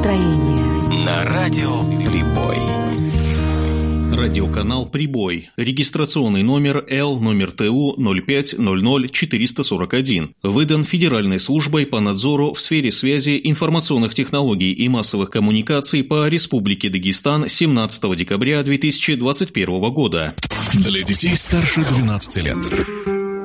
настроение. На радио «Прибой». Радиоканал «Прибой». Регистрационный номер Л, номер ТУ 0500441. Выдан Федеральной службой по надзору в сфере связи, информационных технологий и массовых коммуникаций по Республике Дагестан 17 декабря 2021 года. Для детей старше 12 лет.